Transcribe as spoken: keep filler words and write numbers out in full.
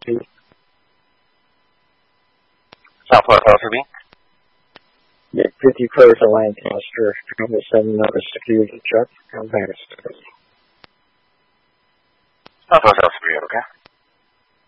two. Southwest Alphabet. Yeah, fifty-first Lancaster, trying to send another security truck from Paris. Southwest Alphabet, okay?